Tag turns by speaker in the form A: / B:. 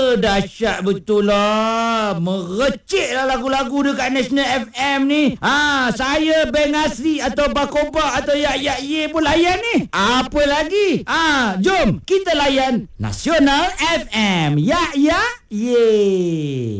A: Dahsyat betul lah. Merecik lah lagu-lagu dekat National FM ni. Saya Beng Asri atau Bakoba atau Yak Ye pun layan ni. Apa lagi? Jom kita layan Nasional FM. Yak Ye.